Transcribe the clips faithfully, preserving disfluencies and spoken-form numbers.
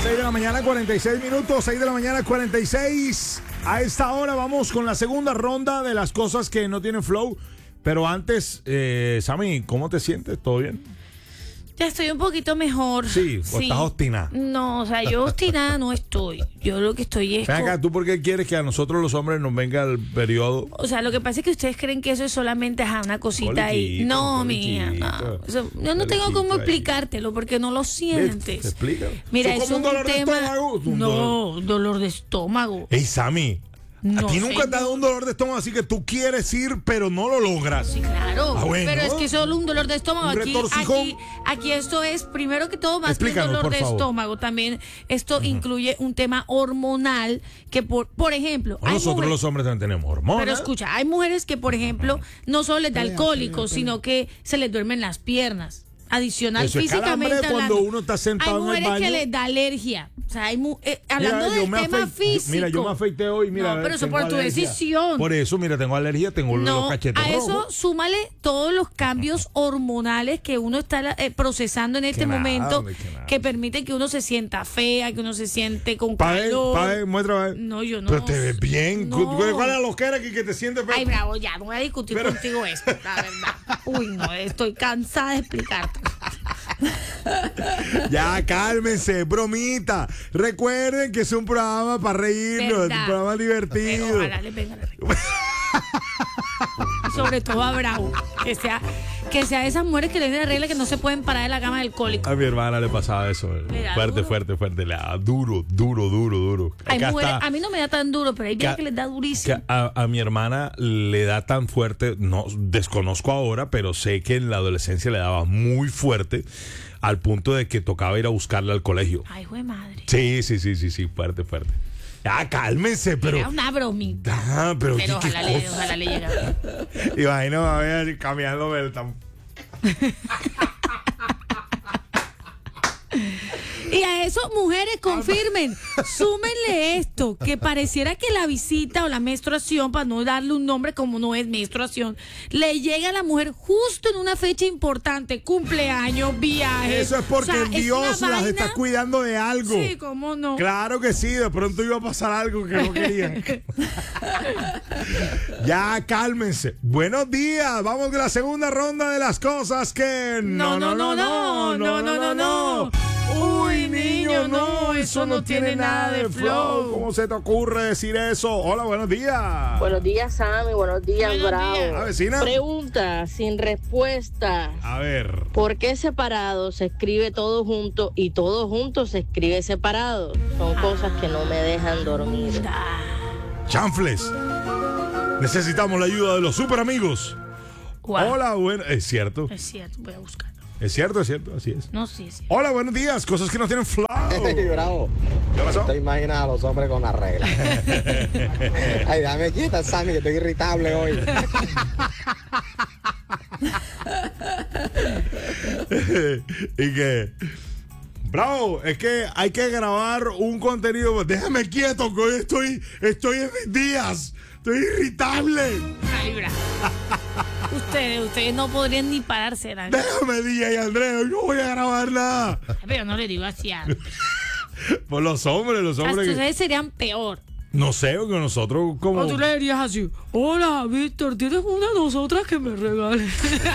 seis de la mañana, cuarenta y seis minutos, seis de la mañana, cuarenta y seis. A esta hora vamos con la segunda ronda de las cosas que no tienen flow. Pero antes, eh, Sammy, ¿cómo te sientes? ¿Todo bien? Ya estoy un poquito mejor. Sí, o estás obstinada. No, o sea, yo obstinada no estoy. Yo lo que estoy es... Ven acá, con... ¿tú por qué quieres que a nosotros los hombres nos venga el periodo? O sea, lo que pasa es que ustedes creen que eso es solamente ajá, una cosita ahí. No, mía, no. Eso, yo no tengo cómo explicártelo porque no lo sientes. ¿Te explica? Mira, eso es un, dolor tema... de estómago. Un no, dolor. dolor de estómago. Ey, Sammy. No, a ti nunca señor. te ha dado un dolor de estómago, así que tú quieres ir, pero no lo logras. Sí, claro. Ah, bueno. Pero es que solo un dolor de estómago. Un Aquí, retorcijón. aquí, aquí esto es, primero que todo, más Explícanos, que un dolor por de favor. estómago. También esto uh-huh. incluye un tema hormonal que, por, por ejemplo... No, nosotros mujeres, los hombres también tenemos hormonas. Pero escucha, hay mujeres que, por ejemplo, no solo les da alcohólico, sino que se les duermen las piernas. Adicional, eso físicamente es hablando. cuando uno está sentado hay en mujeres el baño. que les da alergia. O sea, hay mu eh, hablando mira, del tema afeité, físico. Mira, yo me afeité hoy. Mira, no, pero eso por tu decisión. Por eso, mira, tengo alergia, tengo no, los cachetes a eso rojos. súmale todos los cambios hormonales que uno está eh, procesando en este que momento nada, que, nada. que permiten que uno se sienta fea, que uno se siente con pa calor. Pa muéstrame. No, yo no. Pero te ves bien. No. ¿Cuál es lo que era que, que te sientes? Ay, bravo, ya, no voy a discutir pero... contigo esto, la verdad. Uy, no, estoy cansada de explicarte. Ya, cálmense, bromita. Recuerden que es un programa para reírnos, es un programa divertido. Pero ojalá le venga la sobre todo a Bravo, que sea que sea esas mujeres que le den la regla que no se pueden parar de la cama del cólico. A mi hermana le pasaba eso. Fuerte, duro. fuerte, fuerte. Le da duro, duro, duro, duro. Hay mujeres, a mí no me da tan duro, pero hay días que, que les da durísimo. A, a mi hermana le da tan fuerte, no desconozco ahora, pero sé que en la adolescencia le daba muy fuerte al punto de que tocaba ir a buscarla al colegio. Ay, güey, madre. Sí, sí, sí, sí, sí, fuerte, fuerte. Ya, cálmense, pero... Era una bromita. Ah, pero... Pero ojalá le, ojalá le llegara. Imagino a ver cambiándome el tam... Y a eso, mujeres, confirmen, súmenle esto, que pareciera que la visita o la menstruación, para no darle un nombre como no es menstruación, le llega a la mujer justo en una fecha importante, cumpleaños, viajes. Eso es porque o sea, Dios es las vaina... está cuidando de algo. Sí, cómo no. Claro que sí, de pronto iba a pasar algo que no querían. Ya, cálmense. Buenos días, vamos con la segunda ronda de las cosas que... No, no, no, no, no, no, no, no. Uy, niño, no, eso no tiene nada de flow. ¿Cómo se te ocurre decir eso? Hola, buenos días. Buenos días, Sammy, buenos días, buenos Bravo. días. Ah, vecina. Pregunta sin respuesta. A ver. ¿Por qué separado se escribe todo junto y todo junto se escribe separado? Son cosas que no me dejan dormir. Chanfles. Necesitamos la ayuda de los super amigos. Wow. Hola, bueno, es cierto. Es cierto, voy a buscar. Es cierto, es cierto, así es. No, sí, sí. Hola, buenos días, cosas que no tienen flow. Hey, Bravo. ¿Qué pasó? Te imaginas a los hombres con la regla. Ay, dame quieta, Sammy, que estoy irritable hoy. ¿Y qué? Bravo, es que hay que grabar un contenido. Déjame quieto, que hoy estoy, estoy en mis días. Estoy irritable. Ay, bravo. Ustedes, ustedes no podrían ni pararse, ¿verdad? Déjame, D J Andrés, hoy no voy a grabar nada. Pero no le digo así a... Por los hombres, los hombres. Hasta que... ustedes serían peor. No sé, que nosotros como... O tú le dirías así, hola, Víctor, ¿tienes una de nosotras que me regale?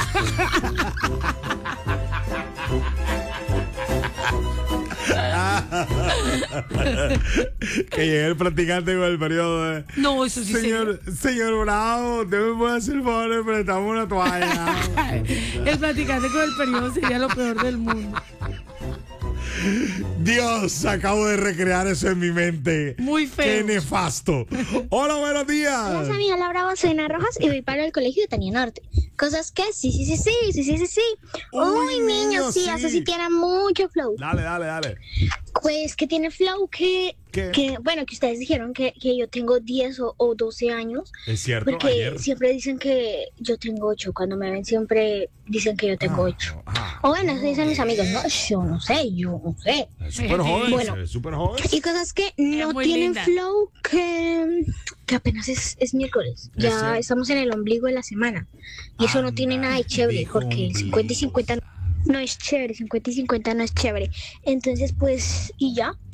Que llegue el practicante con el periodo de... No, eso sí Señor, sería. señor Bravo, ¿usted me puede hacer el favor de prestarme una toalla? El practicante con el periodo sería lo peor del mundo. Dios, acabo de recrear eso en mi mente. Muy feo. Qué nefasto. Hola, buenos días. Hola, Sammy, hola, Bravo, soy Ana Rojas y voy para el colegio de Tania Norte. Cosas que sí, sí, sí, sí, sí, sí, sí, sí. Uy, Uy, niños, sí, sí. eso sí tiene mucho flow. Dale, dale, dale. Pues que tiene flow que, ¿Qué? que bueno, que ustedes dijeron que, que yo tengo diez o, o doce años. Es cierto, Porque ayer. siempre dicen que yo tengo ocho. Cuando me ven siempre dicen que yo tengo ocho. Ah, O bueno, eso dicen mis amigos. No, yo no sé, yo no sé. es súper joven, Bueno. es súper joven. Y cosas que no muy tienen linda. flow, que, que apenas es, es miércoles. Es Ya cierto. estamos en el ombligo de la semana. Y eso no tiene Anda, nada de chévere, dijo porque el cincuenta y cincuenta no es chévere, cincuenta y cincuenta no es chévere. Entonces, pues, y ya.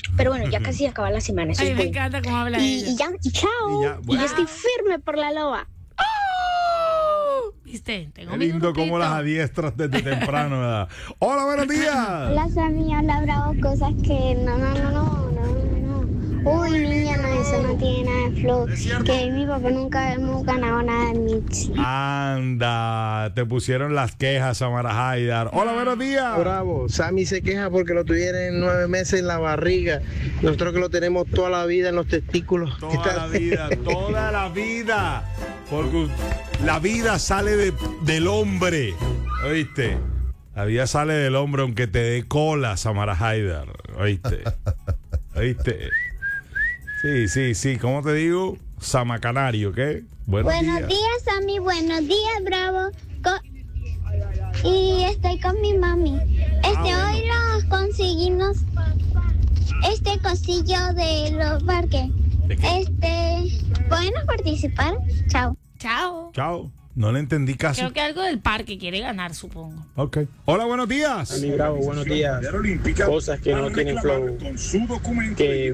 Pero bueno, ya casi acaba la semana. Eso Ay, es me bueno. encanta cómo habla Y, ella. y ya, y chao. Y ya, bueno. Y yo estoy firme por la loba. ¡Oh! ¿Viste? Tengo Qué mi lindo grupito. como las adiestras desde temprano, ¿verdad? Hola, buenos días. Hola, Sammy, hola, Bravo. Cosas que no, no, no, no, no, no. Uy, niña, no, eso no tiene nada de flow. Que mi papá nunca hemos ganado nada en Mixi. Anda, te pusieron las quejas, Samara Haidar. Hola, buenos días. Bravo, Sammy se queja porque lo tuvieron nueve meses en la barriga. Nosotros que lo tenemos toda la vida en los testículos. ¿Qué Toda tal? la vida, toda la vida. Porque la vida sale de- del hombre. ¿Oíste? La vida sale del hombre aunque te dé cola, Samara Haidar. ¿Oíste? ¿Oíste? Sí, sí, sí. ¿Cómo te digo? Samacanario, ¿qué? Buenos, Buenos días, Sammy. Buenos días, Bravo. Co- y estoy con mi mami. Este, Ah, hoy nos conseguimos este cosillo de los parques. ¿De qué? Este, ¿podemos participar? Chao. Chao. Chao. No le entendí casi. Creo que algo del parque quiere ganar, supongo. Ok. Hola, buenos días. Mi Bravo, buenos días. Cosas que no tienen flow. Que...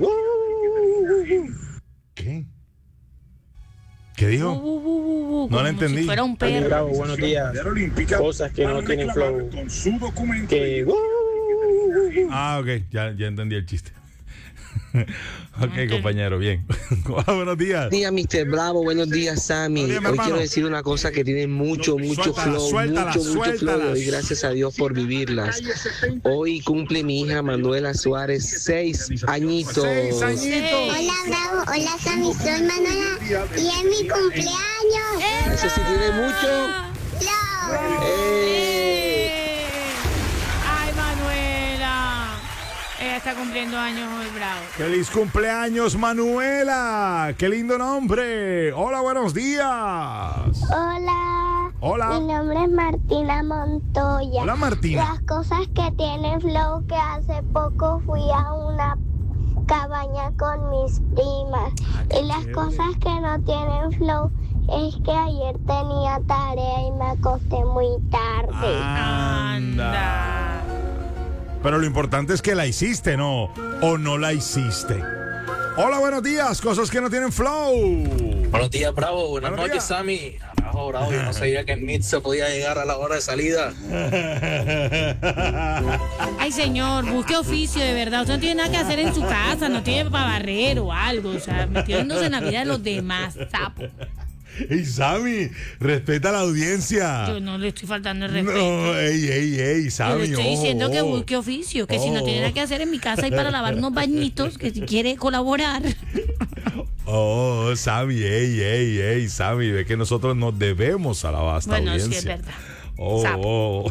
¿Qué? ¿Qué dijo? Bu, bu, bu, bu, bu, No la como entendí. Si fuera un Mi perro. Bravo, buenos días. Cosas que no tienen flow. Que... Ah, ok. Ya, ya entendí el chiste. Ok, compañero, bien. Hola, buenos días. Buenos días, mister Bravo. Buenos días, Sammy. Buenos días, mi Hoy hermano. quiero decir una cosa que tiene mucho, mucho Suéltala, flow, suéltala, mucho, mucho suéltala. flow. Y gracias a Dios por vivirlas. Hoy cumple mi hija Manuela Suárez seis añitos. Seis añitos. Hola, Bravo. Hola, Sammy. Soy Manuela y es mi cumpleaños. Eso sí tiene mucho. ¡Chao! ¡Eh! ¡Eh! ¡Ay, Manuela! Ella está cumpliendo años hoy, Bravo. Feliz cumpleaños, Manuela. Qué lindo nombre. Hola, buenos días. Hola. Hola. Mi nombre es Martina Montoya. Hola, Martina. Las cosas que tiene flow, que hace poco fui a una cabaña con mis primas. qué Y las chévere. cosas que no tienen flow es que ayer tenía tarea y me acosté muy tarde. Anda. Pero lo importante es que la hiciste, ¿no? O no la hiciste. Hola, buenos días. Cosas que no tienen flow. Buenos días, Bravo. Buenas Buenos noches, días. Sammy. Bravo, Bravo. Yo no sabía que el Meet se podía llegar a la hora de salida. Ay, señor, busque oficio, de verdad. Usted no tiene nada que hacer en su casa, no tiene para barrer o algo. O sea, metiéndose en la vida de los demás, sapo. Ey, Sammy, respeta a la audiencia. Yo no le estoy faltando el respeto. No, ey, ey, ey, Yo Sammy. le estoy ojo, diciendo que ojo. busque oficio, que si no tiene nada que hacer en mi casa hay para lavar unos bañitos, que si quiere colaborar. Oh, Sammy, ey, ey, ey, Sammy, ve que nosotros nos debemos a la vasta Bueno, sí, audiencia. es verdad. Oh, Sapo. oh.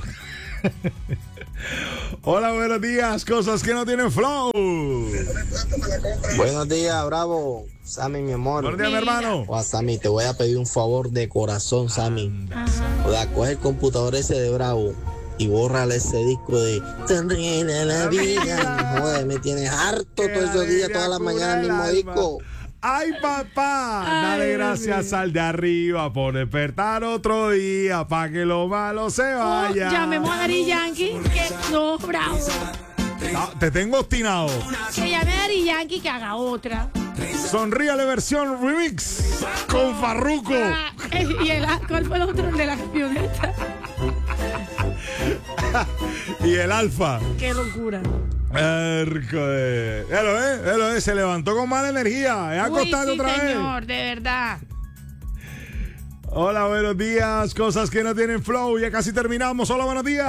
Hola, buenos días, cosas que no tienen flow. Buenos días, Bravo. Sammy, mi amor. Buenos días, mi hermano. Oa, Sammy, te voy a pedir un favor de corazón, Sammy. Ajá. O sea, coge el computador ese de Bravo y bórrale ese disco de Sonríe la vida. Joder, me tienes harto todos esos días, todas las mañanas el mismo disco. Ay, papá, dale Ay, gracias Dios. al de arriba por despertar otro día para que lo malo se Oh, vaya. llamemos a Daddy Yankee, que no, Bravo. No, te tengo obstinado. Que llame a Daddy Yankee que haga otra. Sonríale versión remix con Farruko. Ah, y el, ¿cuál fue el otro? El de la camioneta. Y el alfa. Qué locura. Hércules. Élo, eh, élo, eh, se levantó con mala energía. Es Uy, acostado sí, otra vez. señor, de verdad. Hola, buenos días. Cosas que no tienen flow. Ya casi terminamos. Hola, buenos días.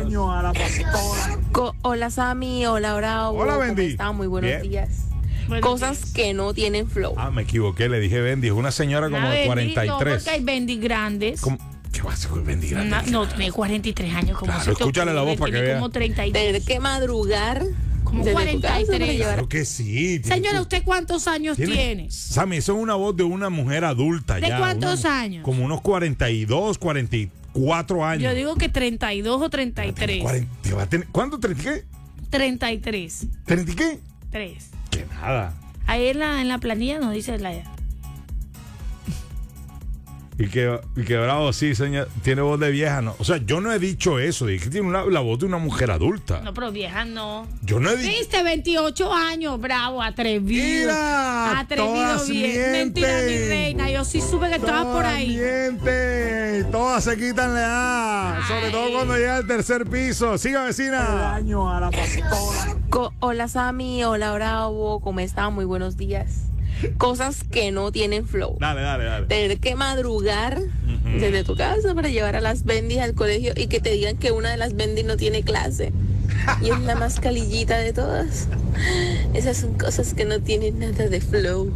Co- hola Sammy, hola Bravo. Hola, ¿Cómo Bendy. están? Muy buenos Bien. días. Buenos Cosas días. que no tienen flow. Ah, me equivoqué. Le dije Bendy. Es una señora como Una de Bendy, cuarenta y No, tres. porque hay Bendy grandes. ¿Cómo? ¿Qué va a ser con Bendy grande? Una- no, tiene cuarenta y tres años. Como Claro, se te escúchale la ocurre? voz para que Tiene vea. como treinta y dos. Tener que madrugar. Como desde tu cuarenta y casa para tres. llevar- Claro que sí. tiene Señora, su- ¿usted cuántos años tiene? Sammy, eso es una voz de una mujer adulta ¿De ya. cuántos una- años? Como unos cuarenta y dos, cuarenta y cuatro años. Yo digo que treinta y dos o treinta y tres. cuarenta, va a tener- ¿Cuánto? ¿treinta y qué? treinta y tres. ¿treinta y qué? tres. Que nada. Ahí en la, en la planilla nos dice la edad. Y que, y que Bravo, sí, señor, tiene voz de vieja, ¿no? O sea, yo no he dicho eso, dije que tiene una, la voz de una mujer adulta. No, pero vieja no. Yo no he dicho. Viste, veintiocho años, Bravo, atrevido. Mira, atrevido todas bien. mienten. Mentira, mi reina, yo sí supe que estabas por ahí. Mienten, todas se quitan la edad, sobre todo cuando llega al tercer piso. Siga, vecina. Año a la pastora. Co- hola Sammy, hola Bravo, ¿cómo están? Muy buenos días. Cosas que no tienen flow. Dale, dale, dale. Tener que madrugar uh-huh. desde tu casa para llevar a las bendis al colegio y que te digan que una de las bendis no tiene clase. Y es la más calillita de todas. Esas son cosas que no tienen nada de flow.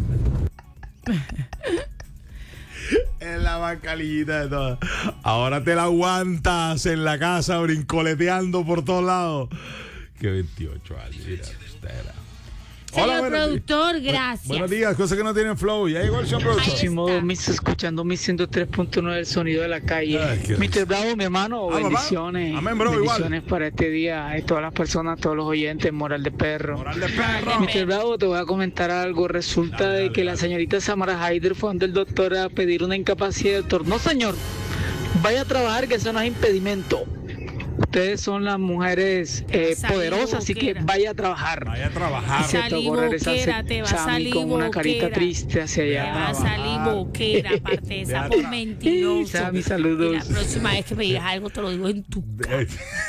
Es la más calillita de todas. Ahora te la aguantas en la casa brincoleteando por todos lados. Que veintiocho años. Mira, espera. Señor productor, gracias. Buenos días, cosas que no tienen flow. Ya llegó el señor productor. Muchísimo, mis escuchando mi ciento tres punto nueve, el sonido de la calle. Ay, mister Bravo, mi hermano, ah, bendiciones. Amén, bro, bendiciones igual. para este día. Y todas las personas, todos los oyentes, moral de perro. Moral de perro. mister Bravo, te voy a comentar algo. Resulta dale, de dale, que dale. la señorita Samara Haider fue ante el doctor a pedir una incapacidad. El doctor, no señor, vaya a trabajar, que eso no es impedimento. Ustedes son las mujeres eh, poderosas, así que vaya a trabajar. Vaya a trabajar. Se tocó correr esa boquera, te va a Sammy salir con una carita boquera. triste hacia allá. Te va a salir boquera, aparte de esa Ve por a- mentiroso. Sammy, saludos. Y la próxima vez que me digas algo te lo digo en tu cara.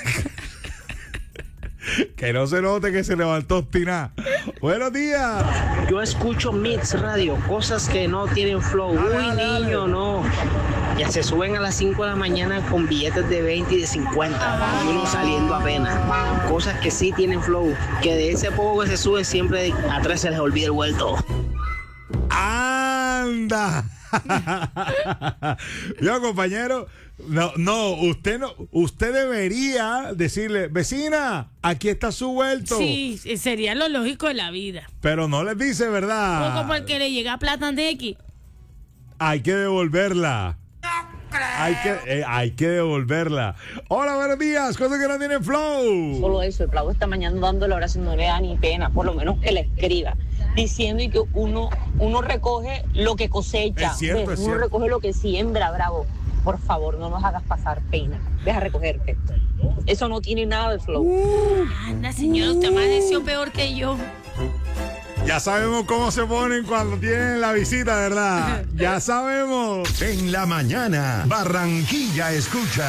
Que no se note que se levantó obstinada. Buenos días. Yo escucho Mix Radio, cosas que no tienen flow. Dale, Uy, dale, dale. niño, no. Ya se suben a las cinco de la mañana con billetes de veinte y de cincuenta. Y uno saliendo apenas. Cosas que sí tienen flow. Que de ese poco que se sube siempre atrás se les olvida el vuelto. ¡Anda! Yo, compañero, no, no, usted no, usted debería decirle, vecina, aquí está su vuelto. Sí, sería lo lógico de la vida. Pero no les dice, O ¿verdad? como el que le llega plata de X. Hay que devolverla. Hay que, eh, hay que devolverla. Hola, buenos días, cosas que no tienen flow. Solo eso, el Bravo esta mañana dando la oración, no le da ni pena, por lo menos que la escriba, diciendo y que uno, uno recoge lo que cosecha. Es cierto, ¿ves? es Uno cierto. recoge lo que siembra, Bravo. Por favor, no nos hagas pasar pena. Deja recogerte. Eso no tiene nada de flow. Anda, señora, usted amaneció peor que yo. Ya sabemos cómo se ponen cuando tienen la visita, ¿verdad? Ya sabemos. En la mañana, Barranquilla escucha.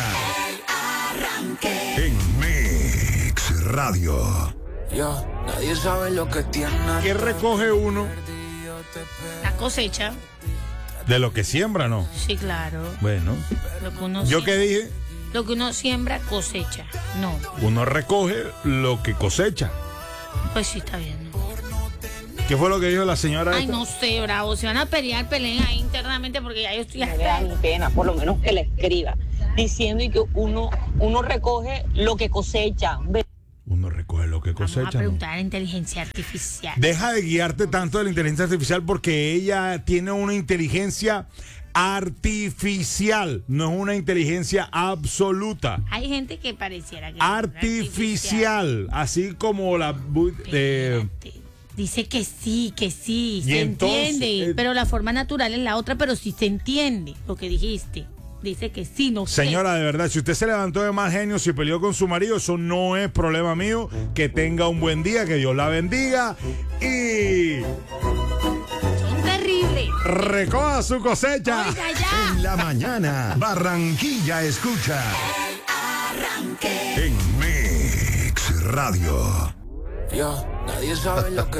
En Mix Radio. Yo, nadie sabe lo que tiene. ¿Qué recoge uno? La cosecha. De lo que siembra, ¿no? Sí, claro. Bueno. Lo que uno ¿Yo siembra, qué dije? Lo que uno siembra, cosecha. No. Uno recoge lo que cosecha. Pues sí, está bien. ¿no? ¿Qué fue lo que dijo la señora? Ay, esta? no sé, Bravo. Si van a pelear, peleen ahí internamente porque ya yo estoy No le da ni pena, por lo menos que la escriba, diciendo y que uno, uno recoge lo que cosecha. ¿ves? Uno recoge lo que Vamos a cosecha. ¿no? preguntar a la inteligencia artificial. Deja de guiarte tanto de la inteligencia artificial porque ella tiene una inteligencia artificial, no es una inteligencia absoluta. Hay gente que pareciera que Artificial, así como la... bu- eh, dice que sí, que sí, Y se entonces, entiende, eh, pero la forma natural es la otra, pero sí se entiende lo que dijiste. Dice que sí, no sé. Señora, de verdad, si usted se levantó de mal genio, si peleó con su marido, eso no es problema mío. Que tenga un buen día, que Dios la bendiga y Son terribles. recoja su cosecha. Oiga, ya. En la mañana, Barranquilla escucha. En Mix Radio. Yo, nadie sabe lo que